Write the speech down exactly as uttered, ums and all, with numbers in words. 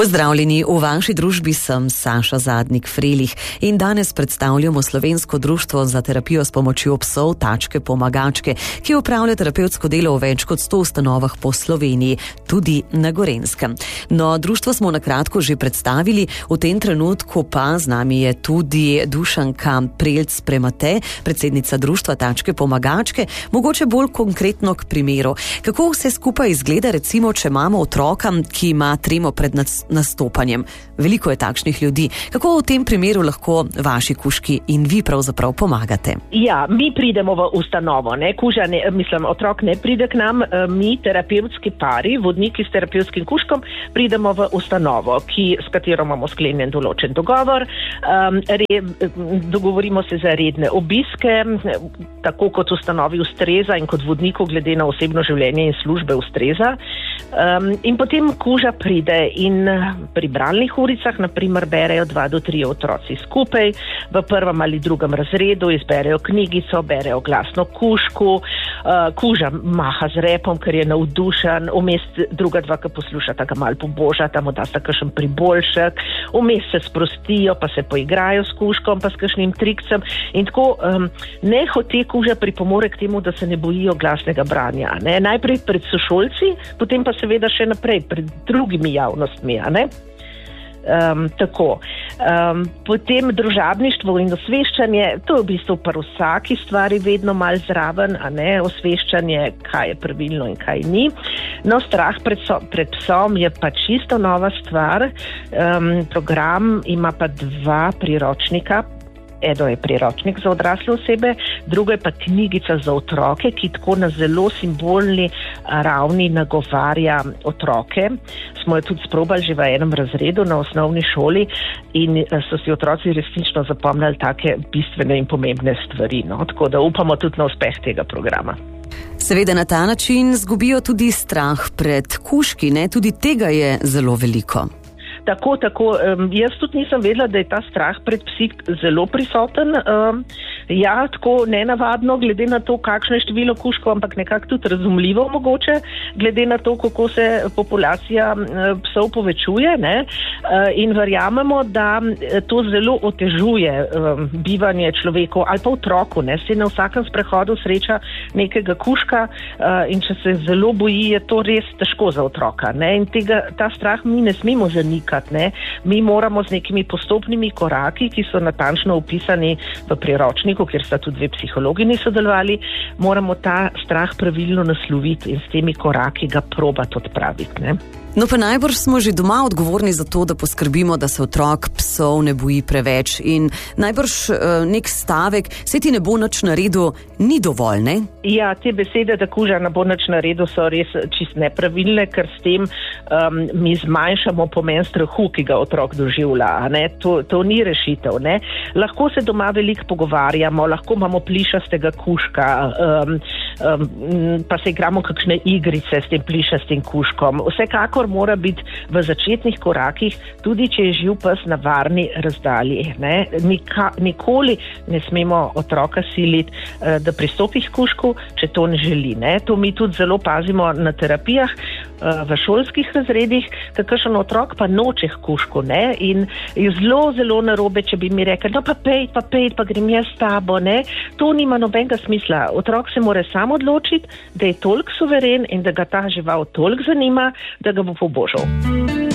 Pozdravljeni, v vaši družbi sem Saša Zadnik-Frelih in danes predstavljamo Slovensko društvo za terapijo s pomočjo psov Tačke Pomagačke, ki opravlja terapevtsko delo v več kot sto ustanovah po Sloveniji, tudi na Gorenjskem. No, društvo smo na kratko že predstavili, v tem trenutku pa z nami je tudi Dušanka Prelc-Premate, predsednica društva Tačke Pomagačke. Mogoče bolj konkretno k primeru. Kako vse skupaj izgleda, recimo, če imamo otroka, ki ima tremo pred nastopanjem? Veliko je takšnih ljudi. Kako v tem primeru lahko vaši kužki in vi pravzaprav pomagate? Ja, mi pridemo v ustanovo, ne? Kuža ne, mislim, otrok ne pride k nam, mi, terapevtski pari, vodniki s terapevtskim kužkom, pridemo v ustanovo, ki, s katero imamo sklenjen določen dogovor, um, re, dogovorimo se za redne obiske, tako kot ustanovi ustreza in kot vodniku glede na osebno življenje in službe ustreza. Um, in potem kuža pride in pri bralnih uricah, naprimer, berejo dva do tri otroci skupaj, v prvem ali drugem razredu izberejo knjigico, berejo glasno kužku, uh, kuža maha z repom, ker je navdušen, vmes druga dva, ki poslušata, ga malo pobožata, mu dasta kakšen priboljšek, vmes se sprostijo, pa se poigrajo s kužkom, pa s kakšnim trikcem in tako um, nehote kuža pripomore k temu, da se ne bojijo glasnega branja. Ne? Najprej pred sošolci, potem pa seveda še naprej pred drugimi javnostmi, a ne? Um, tako. Um, potem družabništvo in osveščanje, to je v bistvu pa vsaki stvari vedno malo zraven, a ne, osveščanje, kaj je pravilno in kaj ni. No, strah pred, so, pred psom je pa čisto nova stvar. Um, program ima pa dva priročnika. Eno je priročnik za odrasle osebe, drugo je pa knjigica za otroke, ki tako na zelo simbolni ravni nagovarja otroke. Smo jo tudi sprobali že v enem razredu na osnovni šoli in so si otroci resnično zapomnili take bistvene in pomembne stvari. No? Tako da upamo tudi na uspeh tega programa. Seveda na ta način zgubijo tudi strah pred kužki, ne? Tudi tega je zelo veliko. Tako, tako. Um, jaz tudi nisem vedela, da je ta strah pred psi zelo prisoten. Um, ja, tako nenavadno, glede na to, kakšno je število kužkov, ampak nekako tudi razumljivo mogoče, glede na to, kako se populacija psov povečuje. Ne? Uh, in verjamemo, da to zelo otežuje um, bivanje človeku ali pa otroku. Ne? Se na vsakem sprehodu sreča nekega kužka uh, in če se zelo boji, je to res težko za otroka. Ne? In tega, ta strah mi ne smemo zanikati. Ne? Mi moramo z nekimi postopnimi koraki, ki so natančno opisani v priročniku, kjer sta tudi dve psihologinji sodelovali, moramo ta strah pravilno nasloviti in s temi koraki ga probati odpraviti. Ne? No pa najbrž smo že doma odgovorni za to, da poskrbimo, da se otrok psov ne boji preveč in najbrž uh, nek stavek, saj ti ne bo nič naredil, ni dovolj, ne? Ja, te besede, da kuža ne bo nič naredil, so res čist nepravilne, ker s tem um, mi zmanjšamo pomen strahu, ki ga otrok doživlja. Ne? To, to ni rešitev. Ne? Lahko se doma veliko pogovarjamo, lahko imamo plišastega kužka, um, um, pa se igramo kakšne igrice s tem plišastim kužkom. Vsekakor mora biti v začetnih korakih, tudi če je živ pes na varni razdalji. Ne? Nika, nikoli ne smemo otroka siliti, da pristopi k kužku, če to ne želi. Ne? To mi tudi zelo pazimo na terapijah v šolskih razredih, kakšen otrok pa noče k kužku. Ne? In je zelo, zelo narobe, če bi mi rekli, no pa pej, pa pej, pa grem jaz s tabo. Ne? To nima nobenega smisla. Otrok se mora sam odločiti, da je toliko suveren in da ga ta žival toliko zanima, da ga bo pobožal.